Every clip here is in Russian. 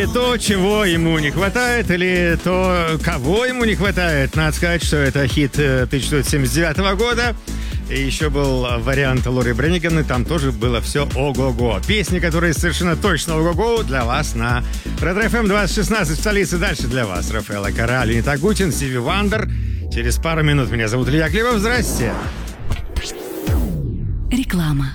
или то, чего ему не хватает, или то, кого ему не хватает. Надо сказать, что это хит 1979 года. И еще был вариант Лори Бренниган, и там тоже было все ого-го. Песни, которые совершенно точно ого-го, для вас на Ретро-ФМ 2016 в столице. Дальше для вас Рафаэлло Кораль, Леонид Агутин, Стиви Вандер. Через пару минут. Меня зовут Илья Климов. Здрасте. Реклама.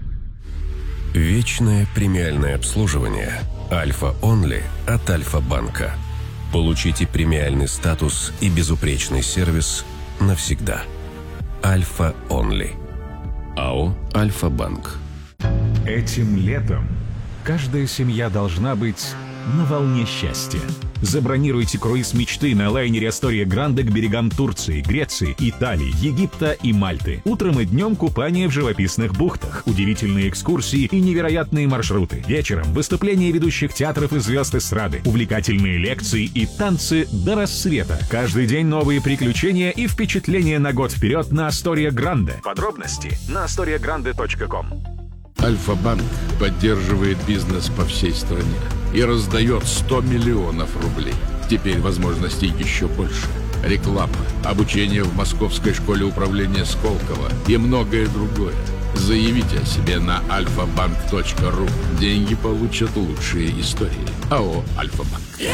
Вечное премиальное обслуживание Альфа Онли от Альфа-банка. Получите премиальный статус и безупречный сервис навсегда. Альфа Онли. АО Альфа-банк. Этим летом каждая семья должна быть на волне счастья. Забронируйте круиз мечты на лайнере Астория Гранде к берегам Турции, Греции, Италии, Египта и Мальты. Утром и днем купание в живописных бухтах, удивительные экскурсии и невероятные маршруты. Вечером выступления ведущих театров и звезд эстрады, увлекательные лекции и танцы до рассвета. Каждый день новые приключения и впечатления на год вперед на Астория Гранде. Подробности на astoriagrande.com. Альфа-банк поддерживает бизнес по всей стране и раздает 100 миллионов рублей. Теперь возможностей еще больше. Реклама, обучение в Московской школе управления Сколково и многое другое. Заявите о себе на alfabank.ru. Деньги получат лучшие истории. АО «Альфа-банк».